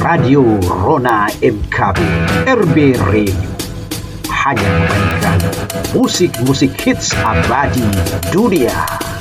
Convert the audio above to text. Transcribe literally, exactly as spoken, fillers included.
Radio Rona M K B R B Radio hanya memainkan musik-musik hits abadi dunia.